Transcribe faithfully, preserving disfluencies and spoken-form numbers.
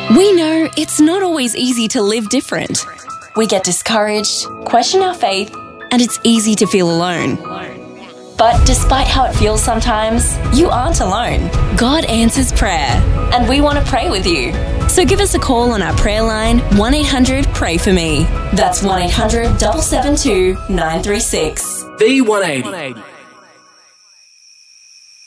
We know it's not always easy to live different. We get discouraged, question our faith, and it's easy to feel alone. But despite how it feels sometimes, you aren't alone. God answers prayer, and we want to pray with you. So give us a call on our prayer line, one eight hundred pray for me. That's one eight hundred, seven seven two, nine three six. V one eighty.